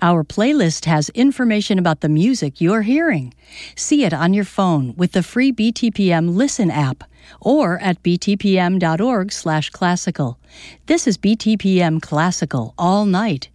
Our playlist has information about the music you're hearing. See it on your phone with the free BTPM Listen app or at btpm.org/classical. This is BTPM Classical all night.